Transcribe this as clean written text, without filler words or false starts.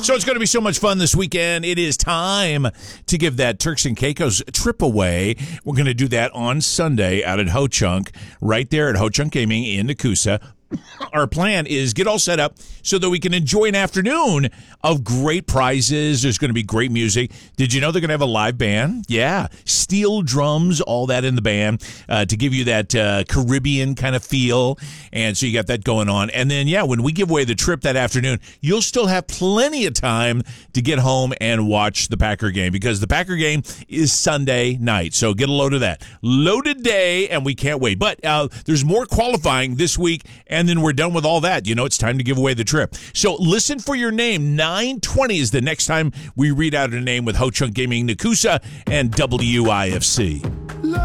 So it's going to be so much fun this weekend. It is time to give that Turks and Caicos trip away. We're going to do that on Sunday out at Ho Chunk, right there at Ho Chunk Gaming in Nakusa. Our plan is get all set up so that we can enjoy an afternoon of great prizes. There's going to be great music. Did you know they're going to have a live band? Yeah. Steel drums, all that in the band to give you that Caribbean kind of feel. And so you got that going on. And then, yeah, when we give away the trip that afternoon, you'll still have plenty of time to get home and watch the Packer game because the Packer game is Sunday night. So get a load of that. Loaded day, and we can't wait. But there's more qualifying this week, and then we're done with all that. You know, it's time to give away the trip. So listen for your name. 9:20 is the next time we read out a name with Ho Chunk Gaming Nakusa and WIFC.